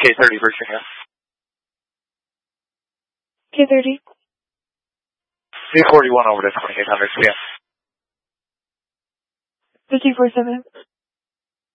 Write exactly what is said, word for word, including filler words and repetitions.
K thirty, Virginia. K thirty. C forty-one over to twenty-eight hundred, yeah. fifty-four seven.